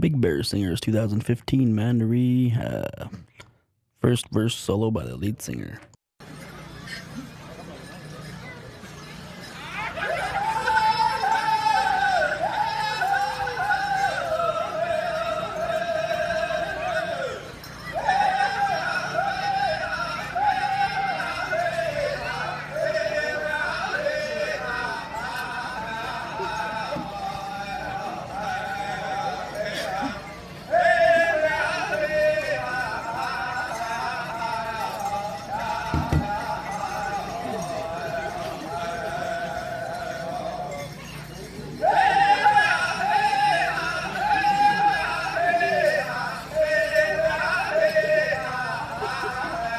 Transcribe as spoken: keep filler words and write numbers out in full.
Big Bear Singers twenty fifteen Mandarin. Uh, first verse solo by the lead singer.